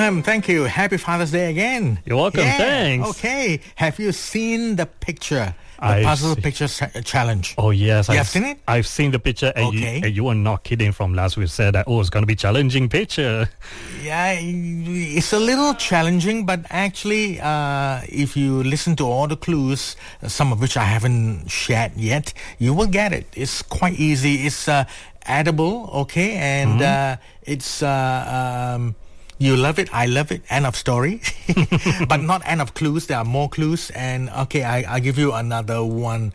Ilham, thank you. Happy Father's Day again. You're welcome. Yeah, Thanks. Okay. Have you seen the picture? The puzzle picture challenge. Oh, yes. You have seen it? I've seen the picture, and, Okay. you were not kidding from last week. Said that, it's going to be challenging picture. Yeah, it's a little challenging, but actually, if you listen to all the clues, some of which I haven't shared yet, you will get it. It's quite easy. It's edible, okay? And it's... you love it, I love it, end of story. But not end of clues, there are more clues. And okay, I'll give you another one.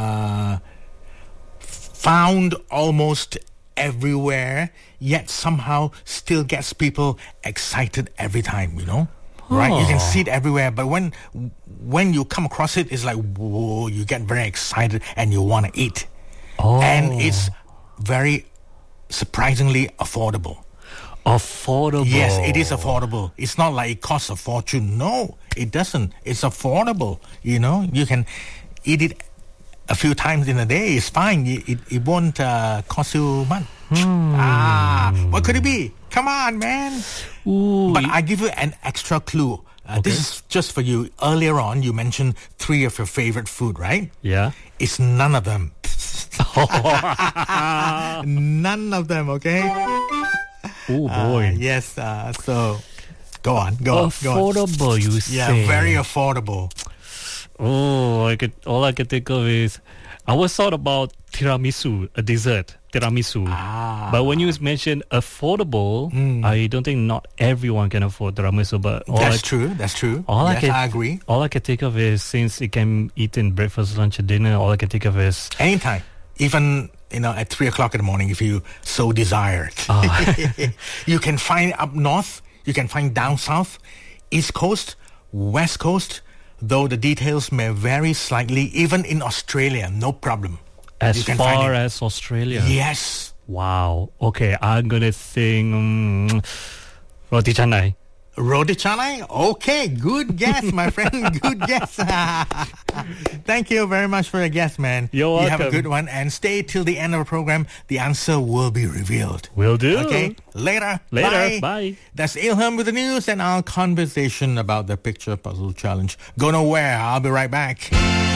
Found almost everywhere, yet somehow still gets people excited every time, you know? Right? You can see it everywhere, but when you come across it, it's like, whoa, you get very excited and you want to eat. And it's very surprisingly affordable. Affordable. Yes, it is affordable. It's not like it costs a fortune. No, it doesn't. It's affordable. You know, you can eat it a few times in a day. It's fine. It won't cost you much. What could it be? Come on, man. Ooh. But I give you an extra clue. This is just for you. Earlier on, you mentioned 3 of your favorite food, right? Yeah. It's none of them. None of them, okay? Oh, boy. Yes, so go on. Affordable, you say? Yeah, very affordable. Oh, all I can think of is, I was thought about tiramisu, a dessert, tiramisu. But when you mentioned affordable, I don't think not everyone can afford tiramisu. But That's true. I agree. All I can think of is, since it can eat in breakfast, lunch, and dinner, all I can think of is... Anytime. Even, at 3 o'clock in the morning, if you so desire it. You can find up north, you can find down south, East Coast, West Coast, though the details may vary slightly, even in Australia, no problem. As far as Australia? Yes. Wow. Okay, I'm going to think roti canai. Roti canai? Okay, good guess, my friend. Good guess. Thank you very much for your guess, man. You're welcome. You have a good one, and stay till the end of the program. The answer will be revealed. Will do. Okay, later. Bye. That's Ilham with the news and our conversation about the picture puzzle challenge. Go nowhere. I'll be right back.